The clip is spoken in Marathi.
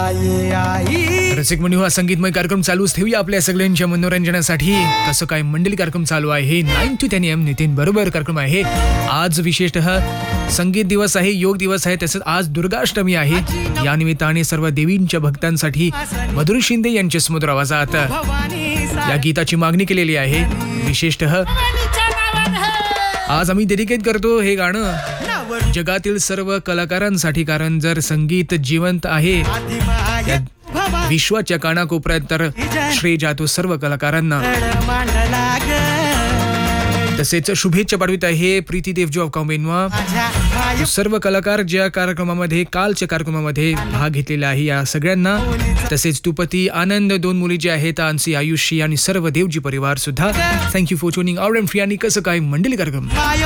रसिक म्हणून हा संगीतमय कार्यक्रम चालूच ठेवूया आपल्या सगळ्यांच्या मनोरंजनासाठी. कसं काय मंडळी कार्यक्रम चालू आहे 9 to 10 AM नितीन बरोबर कार्यक्रम आहे. आज विशेषतः संगीत दिवस आहे, योग दिवस आहे, तसंच आज दुर्गाष्टमी आहे. या निमित्ताने सर्व देवींच्या भक्तांसाठी मधुर शिंदे यांच्या सुमधुर आवाजात या गीताची मागणी केलेली आहे. विशेषतः आज आम्ही डेडिकेट करतो हे गाणं जगातील सर्व कलाकारांसाठी. कारण जर संगीत जिवंत आहे या विश्वाच्या कानाकोपऱ्यात तर श्रेय जातो सर्व कलाकारांना. तसेच शुभेच्छा पाठवित आहे प्रीती देवजी ऑफ कॉमेनवा. सर्व कलाकार ज्या कार्यक्रमामध्ये कालच्या कार्यक्रमामध्ये भाग घेतलेला आहे या सगळ्यांना. तसेच तुपती आनंद, 2 मुली जे आहेत आंसी, आयुषी आणि सर्व देवजी परिवार सुद्धा. Thank you for tuning out and free. आणि कसं काय मंडळी कार्यक्रम